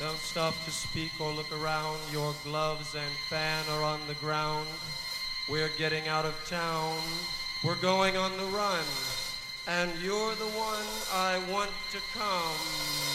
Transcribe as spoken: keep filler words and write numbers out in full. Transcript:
Don't stop to speak or look around. Your gloves and fan are on the ground. We're getting out of town. We're going on the run. And you're the one I want to come.